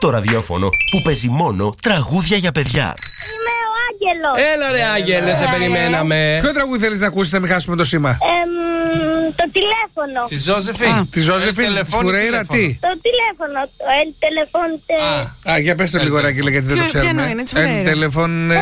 το ραδιόφωνο που παίζει μόνο τραγούδια για παιδιά. Είμαι ο Άγγελος. Έλα ρε Άγγελε, σε περιμέναμε. Ποιο τραγούδι θέλεις να ακούσεις, να μην χάσουμε το σήμα? Το τηλέφωνο. Τη Ζώζεφιν. Τη Ζώζεφιν, τη Φουρέιρα, τι? Το τηλέφωνο. Το El Telefonte. Για πες το λίγο, Άγγελε, γιατί δεν το ξέρουμε. Ποιο είναι, της Φουρέιρα? Τηλεφών. Το